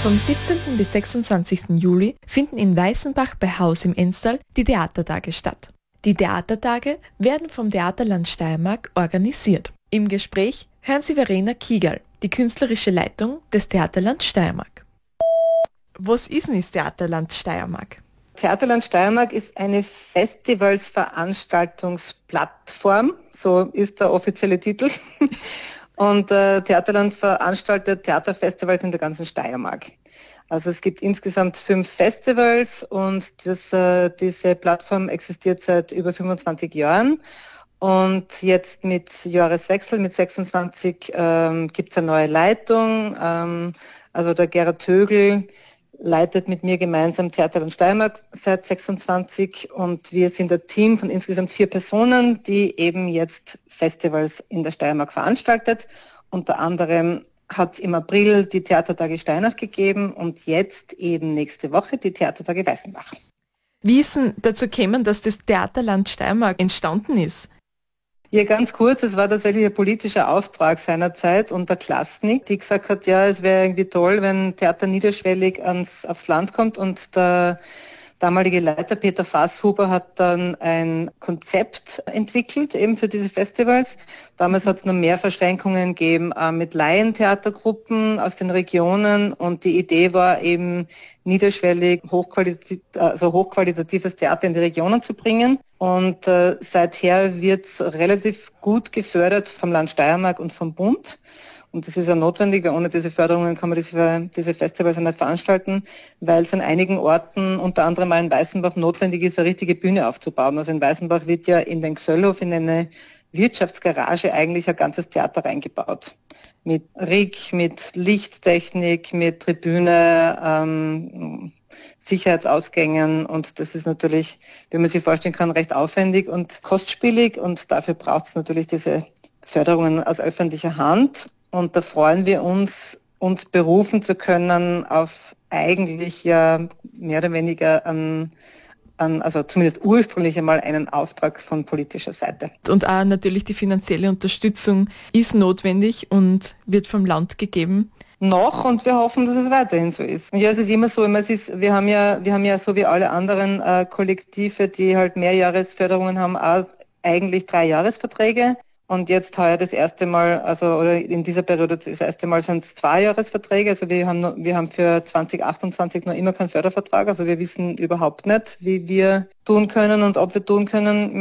Vom 17. bis 26. Juli finden in Weißenbach bei Haus im Enstal die Theatertage statt. Die Theatertage werden vom Theaterland Steiermark organisiert. Im Gespräch hören Sie Verena Kiegerl, die künstlerische Leitung des Theaterland Steiermark. Was ist denn das Theaterland Steiermark? Theaterland Steiermark ist eine Festivalsveranstaltungsplattform, so ist der offizielle Titel. Und Theaterland veranstaltet Theaterfestivals in der ganzen Steiermark. Also es gibt insgesamt 5 Festivals und diese Plattform existiert seit über 25 Jahren. Und jetzt mit Jahreswechsel, mit 26, gibt es eine neue Leitung. Also der Gerhard Högl leitet mit mir gemeinsam Theaterland Steiermark seit 26 und wir sind ein Team von insgesamt 4 Personen, die eben jetzt Festivals in der Steiermark veranstaltet. Unter anderem hat es im April die Theatertage Steinach gegeben und jetzt eben nächste Woche die Theatertage Weißenbach. Wie ist denn dazu gekommen, dass das Theaterland Steiermark entstanden ist? Ja, ganz kurz, es war tatsächlich ein politischer Auftrag seinerzeit unter Klasnik, die gesagt hat, ja, es wäre irgendwie toll, wenn Theater niederschwellig aufs Land kommt und der damalige Leiter Peter Fasshuber hat dann ein Konzept entwickelt, eben für diese Festivals. Damals hat es noch mehr Verschränkungen gegeben mit Laientheatergruppen aus den Regionen und die Idee war eben niederschwellig hochqualitatives Theater in die Regionen zu bringen. Und seither wird es relativ gut gefördert vom Land Steiermark und vom Bund. Und das ist ja notwendig, weil ohne diese Förderungen kann man diese Festivals ja nicht veranstalten, weil es an einigen Orten, unter anderem auch in Weißenbach, notwendig ist, eine richtige Bühne aufzubauen. Also in Weißenbach wird ja in den Gsöllhof, in eine Wirtschaftsgarage eigentlich ein ganzes Theater reingebaut. Mit Rig, mit Lichttechnik, mit Tribüne, Sicherheitsausgängen und das ist natürlich, wie man sich vorstellen kann, recht aufwendig und kostspielig und dafür braucht es natürlich diese Förderungen aus öffentlicher Hand. Und da freuen wir uns berufen zu können auf eigentlich ja mehr oder weniger also zumindest ursprünglich einmal einen Auftrag von politischer Seite. Und auch natürlich die finanzielle Unterstützung ist notwendig und wird vom Land gegeben. Noch und wir hoffen, dass es weiterhin so ist. Ja, es ist immer so, wir haben ja so wie alle anderen Kollektive, die halt Mehrjahresförderungen haben, auch eigentlich 3-Jahresverträge. Und jetzt heuer das erste Mal, oder in dieser Periode das erste Mal sind es 2-Jahresverträge. Also wir haben für 2028 noch immer keinen Fördervertrag. Also wir wissen überhaupt nicht, wie wir tun können und ob wir tun können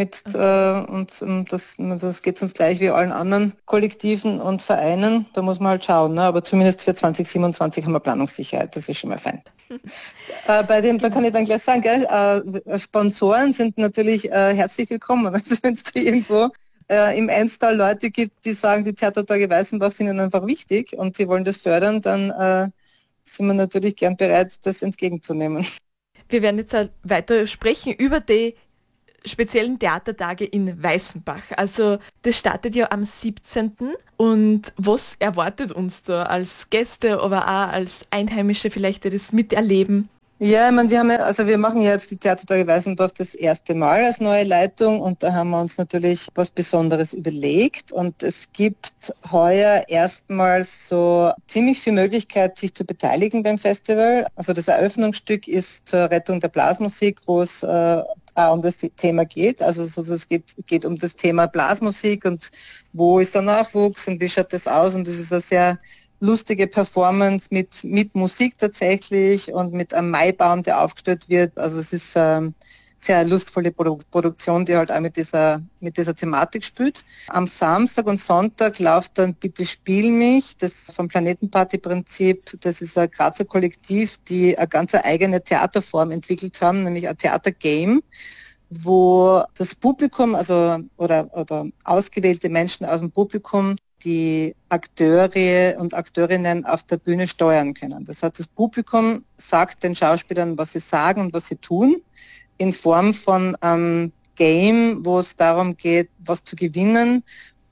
das geht uns gleich wie allen anderen Kollektiven und Vereinen. Da muss man halt schauen. Ne? Aber zumindest für 2027 haben wir Planungssicherheit. Das ist schon mal fein. Da kann ich dann gleich sagen, gell, Sponsoren sind natürlich herzlich willkommen. Also wenn es da irgendwo im Enstal Leute gibt, die sagen, die Theatertage Weißenbach sind ihnen einfach wichtig und sie wollen das fördern, dann sind wir natürlich gern bereit, das entgegenzunehmen. Wir werden jetzt weiter sprechen über die speziellen Theatertage in Weißenbach. Also das startet ja am 17. Und was erwartet uns da als Gäste, aber auch als Einheimische vielleicht, die das miterleben? Ja, ich meine, wir machen ja jetzt die Theatertage Weißenbach das erste Mal als neue Leitung und da haben wir uns natürlich was Besonderes überlegt und es gibt heuer erstmals so ziemlich viel Möglichkeit, sich zu beteiligen beim Festival. Also das Eröffnungsstück ist zur Rettung der Blasmusik, wo es auch um das Thema geht. Also es geht um das Thema Blasmusik und wo ist der Nachwuchs und wie schaut das aus und das ist eine sehr lustige Performance mit Musik tatsächlich und mit einem Maibaum, der aufgestellt wird. Also es ist sehr lustvolle Produktion, die halt auch mit dieser Thematik spielt. Am Samstag und Sonntag läuft dann Bitte Spiel mich, das vom Planetenparty-Prinzip, das ist ein Grazer Kollektiv, die eine ganz eigene Theaterform entwickelt haben, nämlich ein Theatergame, wo das Publikum, oder ausgewählte Menschen aus dem Publikum die Akteure und Akteurinnen auf der Bühne steuern können. Das heißt, das Publikum sagt den Schauspielern, was sie sagen und was sie tun, in Form von einem Game, wo es darum geht, was zu gewinnen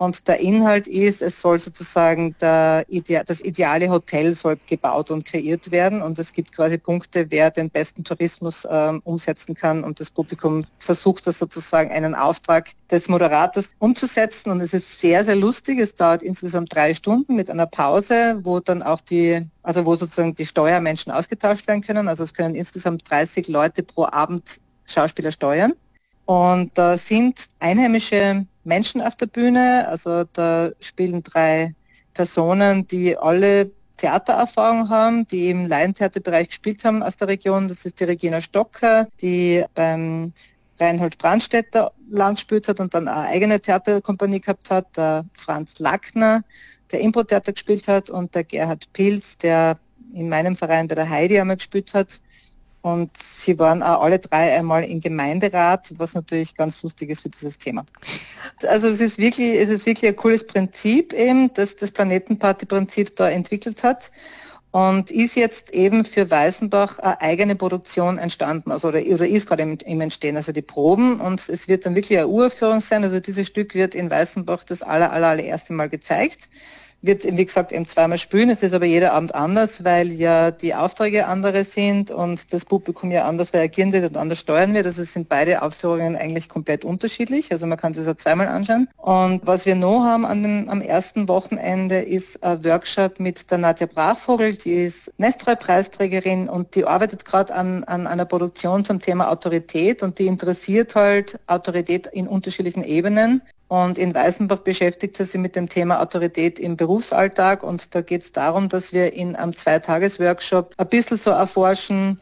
Und der Inhalt ist, es soll sozusagen das ideale Hotel soll gebaut und kreiert werden. Und es gibt quasi Punkte, wer den besten Tourismus umsetzen kann. Und das Publikum versucht das sozusagen einen Auftrag des Moderators umzusetzen. Und es ist sehr, sehr lustig. Es dauert insgesamt 3 Stunden mit einer Pause, wo dann auch wo sozusagen die Steuermenschen ausgetauscht werden können. Also es können insgesamt 30 Leute pro Abend Schauspieler steuern. Und da sind einheimische Menschen auf der Bühne, also da spielen 3 Personen, die alle Theatererfahrung haben, die im Laientheaterbereich gespielt haben aus der Region. Das ist die Regina Stocker, die beim Reinhold Brandstätter lang gespielt hat und dann eine eigene Theaterkompanie gehabt hat, der Franz Lackner, der Impro-Theater gespielt hat, und der Gerhard Pilz, der in meinem Verein bei der Heidi einmal gespielt hat. Und sie waren auch alle 3 einmal im Gemeinderat, was natürlich ganz lustig ist für dieses Thema. Also es ist wirklich ein cooles Prinzip eben, das das Planetenparty-Prinzip da entwickelt hat und ist jetzt eben für Weißenbach eine eigene Produktion entstanden, also oder ist gerade im Entstehen, also die Proben, und es wird dann wirklich eine Uraufführung sein. Also dieses Stück wird in Weißenbach das allererste Mal gezeigt. Wird, wie gesagt, eben 2-mal spielen. Es ist aber jeder Abend anders, weil ja die Aufträge andere sind und das Publikum ja anders reagieren wird und anders steuern wird. Also es sind beide Aufführungen eigentlich komplett unterschiedlich. Also man kann sich das auch 2-mal anschauen. Und was wir noch haben am ersten Wochenende ist ein Workshop mit der Nadja Brachvogel. Die ist Nestroy-Preisträgerin und die arbeitet gerade an einer Produktion zum Thema Autorität, und die interessiert halt Autorität in unterschiedlichen Ebenen. Und in Weißenbach beschäftigt sie sich mit dem Thema Autorität im Berufsalltag, und da geht es darum, dass wir in einem 2-Tages-Workshop ein bisschen so erforschen,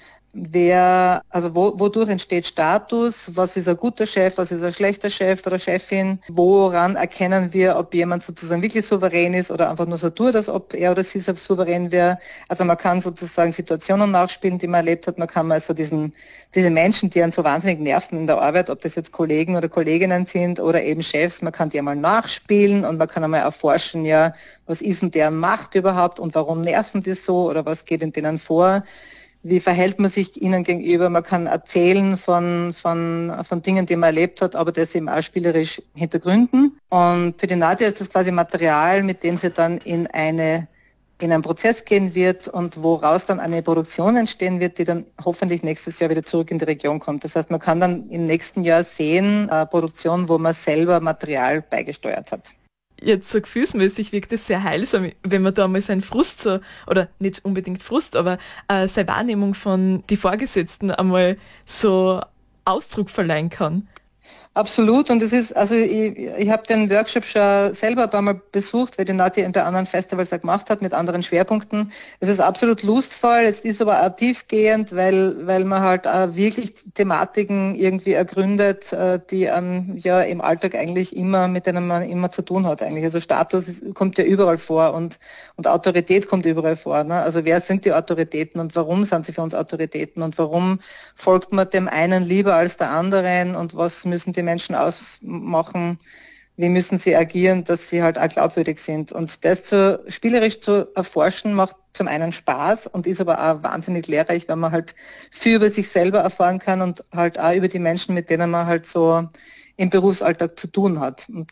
wodurch entsteht Status, was ist ein guter Chef, was ist ein schlechter Chef oder Chefin, woran erkennen wir, ob jemand sozusagen wirklich souverän ist oder einfach nur so tut, als ob er oder sie souverän wäre. Also man kann sozusagen Situationen nachspielen, die man erlebt hat, man kann mal so diese Menschen, die einen so wahnsinnig nerven in der Arbeit, ob das jetzt Kollegen oder Kolleginnen sind oder eben Chefs, man kann die einmal nachspielen und man kann einmal erforschen, ja, was ist denn deren Macht überhaupt und warum nerven die so oder was geht in denen vor. Wie verhält man sich ihnen gegenüber? Man kann erzählen von Dingen, die man erlebt hat, aber das eben auch spielerisch hintergründen. Und für die Nadja ist das quasi Material, mit dem sie dann in einen Prozess gehen wird und woraus dann eine Produktion entstehen wird, die dann hoffentlich nächstes Jahr wieder zurück in die Region kommt. Das heißt, man kann dann im nächsten Jahr sehen, eine Produktion, wo man selber Material beigesteuert hat. Jetzt so gefühlsmäßig wirkt es sehr heilsam, wenn man da mal seinen Frust so, oder nicht unbedingt Frust, aber seine Wahrnehmung von die Vorgesetzten einmal so Ausdruck verleihen kann. Absolut, und es ist, also ich habe den Workshop schon selber ein paar Mal besucht, weil die Nadja bei anderen Festivals auch gemacht hat, mit anderen Schwerpunkten. Es ist absolut lustvoll, es ist aber auch tiefgehend, weil man halt auch wirklich Thematiken irgendwie ergründet, die ja im Alltag eigentlich mit denen man immer zu tun hat eigentlich. Also Status kommt ja überall vor und Autorität kommt überall vor. Ne? Also wer sind die Autoritäten und warum sind sie für uns Autoritäten und warum folgt man dem einen lieber als der anderen und was müssen die Menschen ausmachen, wie müssen sie agieren, dass sie halt auch glaubwürdig sind. Und das spielerisch zu erforschen, macht zum einen Spaß und ist aber auch wahnsinnig lehrreich, weil man halt viel über sich selber erfahren kann und halt auch über die Menschen, mit denen man halt so im Berufsalltag zu tun hat. Und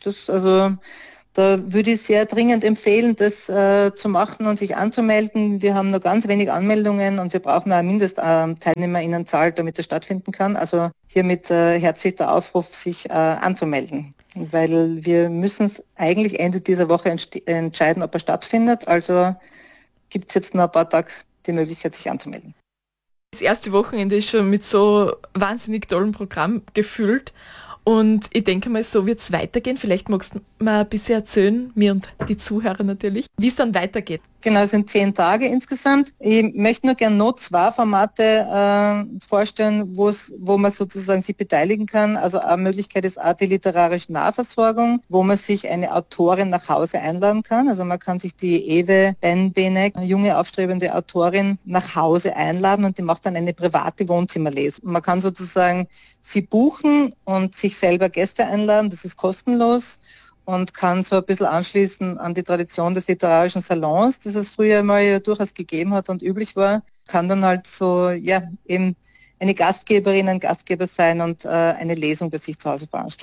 da würde ich sehr dringend empfehlen, das zu machen und sich anzumelden. Wir haben nur ganz wenig Anmeldungen und wir brauchen eine Mindestteilnehmerinnenzahl, damit das stattfinden kann. Also hiermit herzlich der Aufruf, sich anzumelden. Weil wir müssen es eigentlich Ende dieser Woche entscheiden, ob er stattfindet. Also gibt es jetzt noch ein paar Tage die Möglichkeit, sich anzumelden. Das erste Wochenende ist schon mit so wahnsinnig tollem Programm gefüllt. Und ich denke mal, so wird es weitergehen. Vielleicht magst du mal ein bisschen erzählen, mir und die Zuhörer natürlich, wie es dann weitergeht. Genau, es sind 10 Tage insgesamt. Ich möchte nur gerne noch 2 Formate vorstellen, wo man sozusagen sich beteiligen kann. Also eine Möglichkeit ist auch die literarische Nahversorgung, wo man sich eine Autorin nach Hause einladen kann. Also man kann sich die Ewe Benbenek, eine junge aufstrebende Autorin, nach Hause einladen und die macht dann eine private Wohnzimmerlesung. Man kann sozusagen sie buchen und sich selber Gäste einladen. Das ist kostenlos. Und kann so ein bisschen anschließen an die Tradition des literarischen Salons, das es früher mal ja durchaus gegeben hat und üblich war, kann dann halt so, ja, eben eine Gastgeberin, ein Gastgeber sein und eine Lesung bei sich zu Hause veranstalten.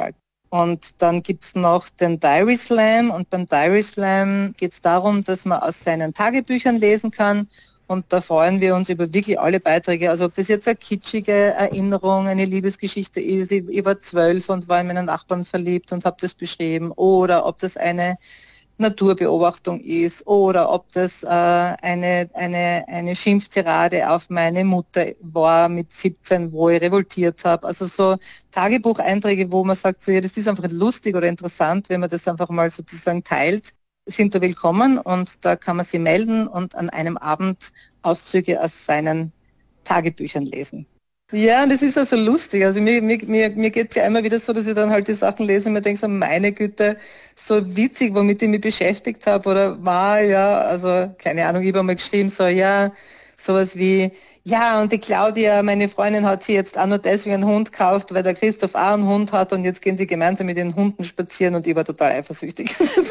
Und dann gibt es noch den Diary Slam und beim Diary Slam geht es darum, dass man aus seinen Tagebüchern lesen kann und da freuen wir uns über wirklich alle Beiträge. Also ob das jetzt eine kitschige Erinnerung, eine Liebesgeschichte ist, ich war 12 und war in meinen Nachbarn verliebt und habe das beschrieben, oder ob das eine Naturbeobachtung ist oder ob das eine Schimpftirade auf meine Mutter war mit 17, wo ich revoltiert habe. Also so Tagebucheinträge, wo man sagt, so, ja, das ist einfach lustig oder interessant, wenn man das einfach mal sozusagen teilt, sind da willkommen und da kann man sie melden und an einem Abend Auszüge aus seinen Tagebüchern lesen. Ja, und das ist also lustig. Also mir geht es ja immer wieder so, dass ich dann halt die Sachen lese und mir denke so, meine Güte, so witzig, womit ich mich beschäftigt habe oder war, ja, also keine Ahnung, ich habe mal geschrieben, so, ja, sowas wie, ja, und die Claudia, meine Freundin, hat sie jetzt auch nur deswegen einen Hund gekauft, weil der Christoph auch einen Hund hat und jetzt gehen sie gemeinsam mit den Hunden spazieren und ich war total eifersüchtig.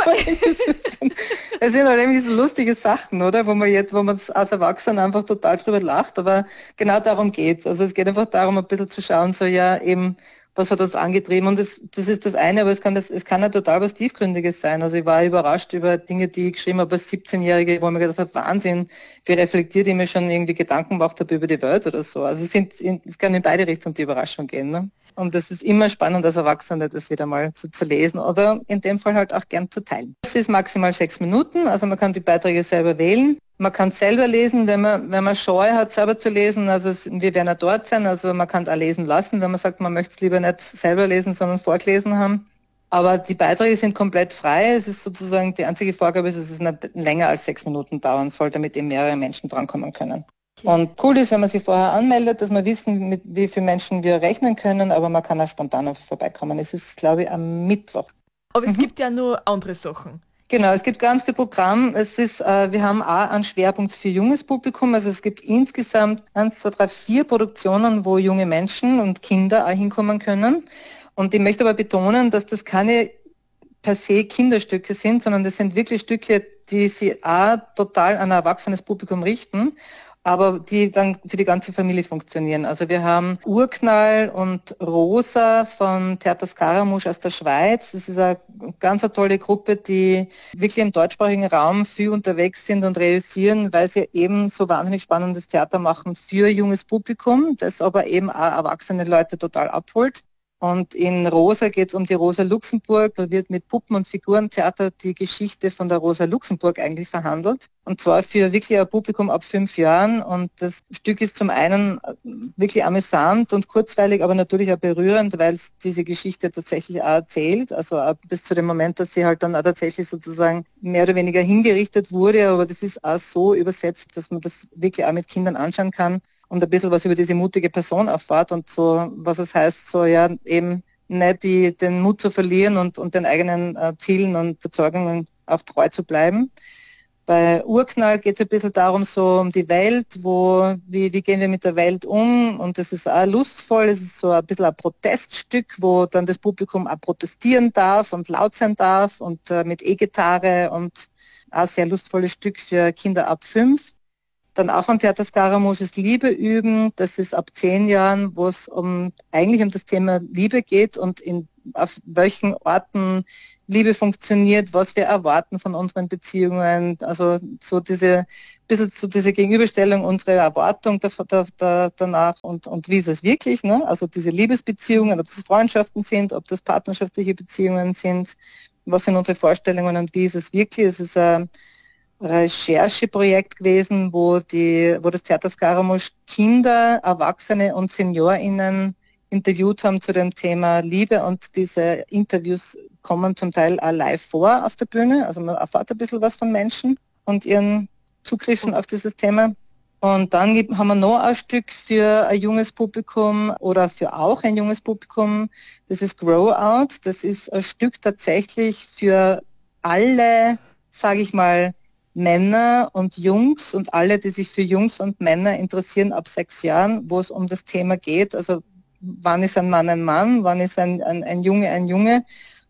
Es sind halt irgendwie so lustige Sachen, oder? Wo man als Erwachsener einfach total drüber lacht, aber genau darum geht's. Also es geht einfach darum, ein bisschen zu schauen, so ja, eben, was hat uns angetrieben und das ist das eine, aber es kann ja total was Tiefgründiges sein. Also ich war überrascht über Dinge, die ich geschrieben habe als 17-Jährige, wo ich mir gedacht habe, Wahnsinn, wie reflektiert ich mir schon irgendwie Gedanken gemacht habe über die Welt oder so. Also es kann in beide Richtungen die Überraschung gehen. Ne? Und das ist immer spannend als Erwachsene, das wieder mal zu lesen oder in dem Fall halt auch gern zu teilen. Das ist maximal 6 Minuten, also man kann die Beiträge selber wählen. Man kann selber lesen, wenn man Scheu hat, selber zu lesen. Also wir werden ja dort sein, also man kann es auch lesen lassen, wenn man sagt, man möchte es lieber nicht selber lesen, sondern vorgelesen haben. Aber die Beiträge sind komplett frei. Es ist sozusagen die einzige Vorgabe, ist, dass es nicht länger als 6 Minuten dauern soll, damit eben mehrere Menschen drankommen können. Und cool ist, wenn man sich vorher anmeldet, dass wir wissen, mit wie vielen Menschen wir rechnen können, aber man kann auch spontan vorbeikommen. Es ist, glaube ich, am Mittwoch. Aber es gibt ja nur andere Sachen. Genau, es gibt ganz viel Programm. Wir haben auch einen Schwerpunkt für junges Publikum. Also es gibt insgesamt 1, 2, 3, 4 Produktionen, wo junge Menschen und Kinder auch hinkommen können. Und ich möchte aber betonen, dass das keine per se Kinderstücke sind, sondern das sind wirklich Stücke, die sich auch total an ein erwachsenes Publikum richten, aber die dann für die ganze Familie funktionieren. Also wir haben Urknall und Rosa von Theater Scaramouche aus der Schweiz. Das ist eine ganz tolle Gruppe, die wirklich im deutschsprachigen Raum viel unterwegs sind und realisieren, weil sie eben so wahnsinnig spannendes Theater machen für junges Publikum, das aber eben auch erwachsene Leute total abholt. Und in Rosa geht es um die Rosa Luxemburg. Da wird mit Puppen- und Figurentheater die Geschichte von der Rosa Luxemburg eigentlich verhandelt. Und zwar für wirklich ein Publikum ab 5 Jahren. Und das Stück ist zum einen wirklich amüsant und kurzweilig, aber natürlich auch berührend, weil es diese Geschichte tatsächlich auch erzählt. Also auch bis zu dem Moment, dass sie halt dann auch tatsächlich sozusagen mehr oder weniger hingerichtet wurde. Aber das ist auch so übersetzt, dass man das wirklich auch mit Kindern anschauen kann. Und ein bisschen was über diese mutige Person erfahrt und so, was es heißt, so ja eben nicht den Mut zu verlieren und den eigenen Zielen und Überzeugungen auch treu zu bleiben. Bei Urknall geht es ein bisschen darum, so um die Welt, wie gehen wir mit der Welt um, und das ist auch lustvoll, es ist so ein bisschen ein Proteststück, wo dann das Publikum auch protestieren darf und laut sein darf und mit E-Gitarre und auch ein sehr lustvolles Stück für Kinder ab 5. Dann auch von Theater Scaramouche ist Liebe üben. Das ist ab 10 Jahren, wo es eigentlich um das Thema Liebe geht und auf welchen Orten Liebe funktioniert, was wir erwarten von unseren Beziehungen. Also so diese Gegenüberstellung unserer Erwartung danach und wie ist es wirklich, ne? Also diese Liebesbeziehungen, ob das Freundschaften sind, ob das partnerschaftliche Beziehungen sind, was sind unsere Vorstellungen und wie ist es wirklich? Es ist ein Rechercheprojekt gewesen, wo das Theater Scaramouche Kinder, Erwachsene und SeniorInnen interviewt haben zu dem Thema Liebe, und diese Interviews kommen zum Teil auch live vor auf der Bühne. Also man erfährt ein bisschen was von Menschen und ihren Zugriffen auf dieses Thema. Und dann haben wir noch ein Stück für ein junges Publikum oder für auch ein junges Publikum. Das ist Grow Out. Das ist ein Stück tatsächlich für alle, sage ich mal, Männer und Jungs und alle, die sich für Jungs und Männer interessieren ab 6 Jahren, wo es um das Thema geht. Also wann ist ein Mann, wann ist ein Junge,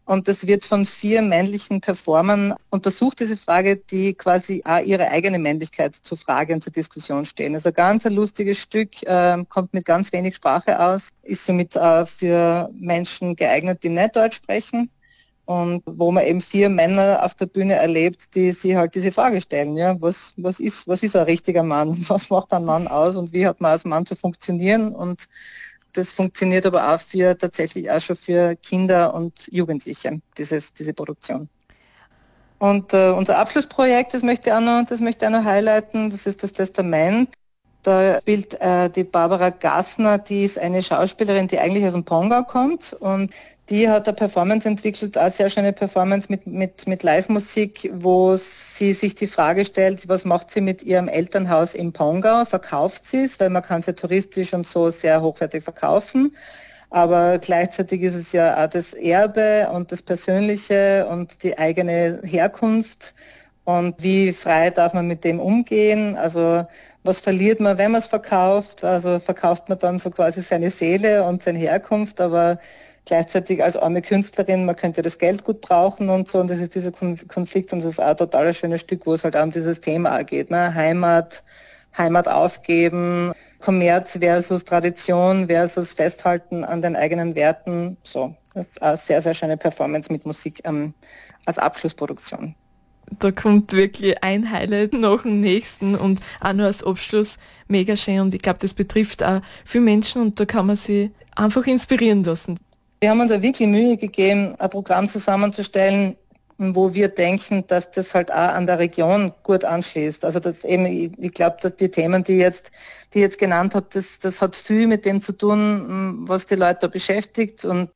Und das wird von 4 männlichen Performern untersucht, diese Frage, die quasi auch ihre eigene Männlichkeit zur Frage und zur Diskussion stehen. Also ganz ein lustiges Stück, kommt mit ganz wenig Sprache aus, ist somit für Menschen geeignet, die nicht Deutsch sprechen. Und wo man eben 4 Männer auf der Bühne erlebt, die sich halt diese Frage stellen, ja, was ist ein richtiger Mann? Was macht ein Mann aus und wie hat man als Mann zu funktionieren? Und das funktioniert aber auch tatsächlich auch schon für Kinder und Jugendliche, diese Produktion. Und unser Abschlussprojekt, das möchte ich auch noch highlighten, das ist das Testament. Da spielt die Barbara Gassner, die ist eine Schauspielerin, die eigentlich aus dem Pongau kommt, und die hat eine Performance entwickelt, eine sehr schöne Performance mit Live-Musik, wo sie sich die Frage stellt, was macht sie mit ihrem Elternhaus im Pongau? Verkauft sie es, weil man kann es ja touristisch und so sehr hochwertig verkaufen. Aber gleichzeitig ist es ja auch das Erbe und das Persönliche und die eigene Herkunft. Und wie frei darf man mit dem umgehen? Also was verliert man, wenn man es verkauft? Also verkauft man dann so quasi seine Seele und seine Herkunft, aber gleichzeitig als arme Künstlerin, man könnte das Geld gut brauchen und so. Und das ist dieser Konflikt, und das ist auch ein total schönes Stück, wo es halt auch um dieses Thema geht, ne? Heimat aufgeben, Kommerz versus Tradition versus Festhalten an den eigenen Werten. So, das ist eine sehr, sehr schöne Performance mit Musik als Abschlussproduktion. Da kommt wirklich ein Highlight nach dem nächsten und auch nur als Abschluss mega schön, und ich glaube, das betrifft auch viele Menschen und da kann man sich einfach inspirieren lassen. Wir haben uns da wirklich Mühe gegeben, ein Programm zusammenzustellen, wo wir denken, dass das halt auch an der Region gut anschließt. Also das eben, ich glaube, dass die Themen, die ich jetzt genannt habe, das hat viel mit dem zu tun, was die Leute da beschäftigt, und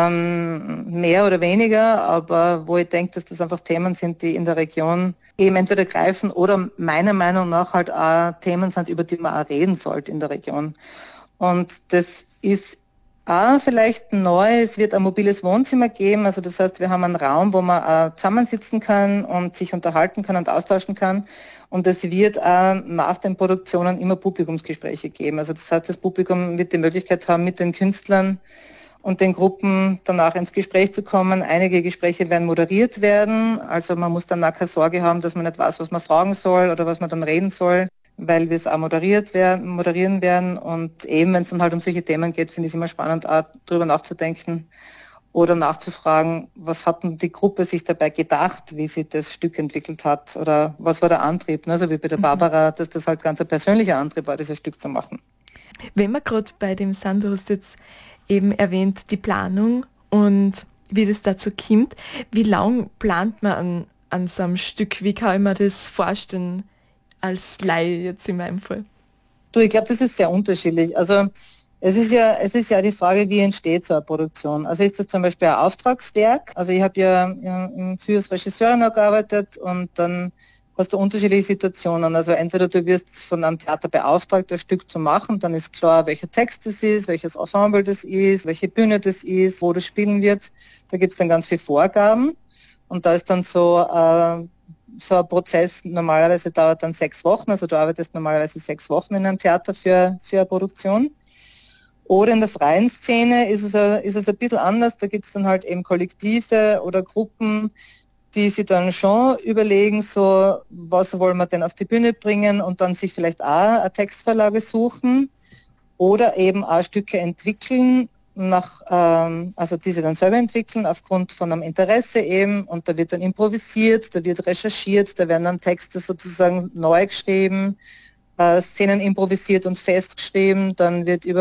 mehr oder weniger, aber wo ich denke, dass das einfach Themen sind, die in der Region eben entweder greifen oder meiner Meinung nach halt auch Themen sind, über die man auch reden sollte in der Region. Und das ist auch vielleicht neu, es wird ein mobiles Wohnzimmer geben, also das heißt, wir haben einen Raum, wo man zusammensitzen kann und sich unterhalten kann und austauschen kann. Und es wird auch nach den Produktionen immer Publikumsgespräche geben. Also das heißt, das Publikum wird die Möglichkeit haben, mit den Künstlern und den Gruppen danach ins Gespräch zu kommen. Einige Gespräche werden moderiert werden, also man muss dann auch keine Sorge haben, dass man nicht weiß, was man fragen soll oder was man dann reden soll, weil wir es auch moderieren werden. Und eben, wenn es dann halt um solche Themen geht, finde ich es immer spannend, auch darüber nachzudenken oder nachzufragen, was hat denn die Gruppe sich dabei gedacht, wie sie das Stück entwickelt hat, oder was war der Antrieb, ne? So wie bei der Barbara, dass das halt ganz ein persönlicher Antrieb war, dieses Stück zu machen. Wenn wir gerade bei dem sind, du hast jetzt eben erwähnt, die Planung und wie das dazu kommt. Wie lang plant man an so einem Stück? Wie kann ich mir das vorstellen als Laie jetzt in meinem Fall? Du, ich glaube, das ist sehr unterschiedlich. Also es ist ja die Frage, wie entsteht so eine Produktion. Also ist das zum Beispiel ein Auftragswerk? Also ich habe ja für als Regisseurin gearbeitet, und dann hast du unterschiedliche Situationen. Also entweder du wirst von einem Theater beauftragt, das Stück zu machen, dann ist klar, welcher Text das ist, welches Ensemble das ist, welche Bühne das ist, wo das spielen wird. Da gibt es dann ganz viele Vorgaben, und da ist dann so ein Prozess, normalerweise dauert dann 6 Wochen, also du arbeitest normalerweise 6 Wochen in einem Theater für eine Produktion. Oder in der freien Szene ist es ein bisschen anders, da gibt es dann halt eben Kollektive oder Gruppen, die sich dann schon überlegen, so, was wollen wir denn auf die Bühne bringen, und dann sich vielleicht auch eine Textvorlage suchen oder eben auch Stücke entwickeln, also diese dann selber entwickeln aufgrund von einem Interesse eben, und da wird dann improvisiert, da wird recherchiert, da werden dann Texte sozusagen neu geschrieben, Szenen improvisiert und festgeschrieben, dann wird über